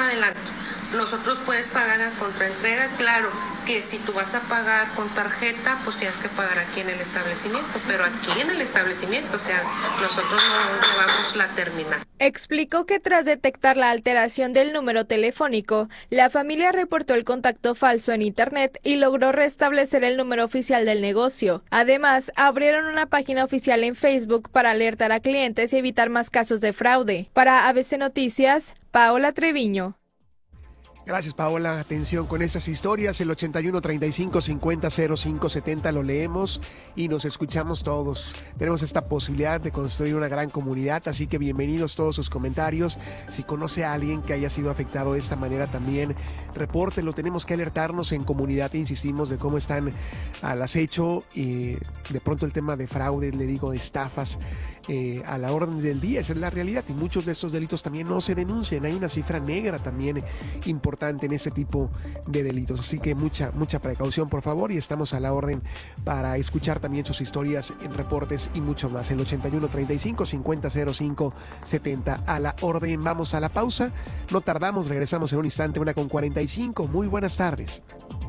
adelanto. Nosotros puedes pagar a contraentrega, claro que si tú vas a pagar con tarjeta, pues tienes que pagar aquí en el establecimiento, pero aquí en el establecimiento, o sea, nosotros no llevamos la terminal. Explicó que tras detectar la alteración del número telefónico, la familia reportó el contacto falso en Internet y logró restablecer el número oficial del negocio. Además, abrieron una página oficial en Facebook para alertar a clientes y evitar más casos de fraude. Para ABC Noticias, Paola Treviño. Gracias, Paola. Atención con estas historias. El 81 35 50 05 70 lo leemos y nos escuchamos todos. Tenemos esta posibilidad de construir una gran comunidad, así que bienvenidos todos sus comentarios. Si conoce a alguien que haya sido afectado de esta manera también, repórtelo. Tenemos que alertarnos en comunidad, insistimos, de cómo están al acecho y de pronto el tema de fraude, le digo, de estafas. A la orden del día, esa es la realidad, y muchos de estos delitos también no se denuncian. Hay una cifra negra también importante en este tipo de delitos, así que mucha precaución, por favor, y estamos a la orden para escuchar también sus historias en reportes y mucho más. El 81 35 50 05 70 a la orden. Vamos a la pausa, no tardamos, regresamos en un instante, 1:45. Muy buenas tardes.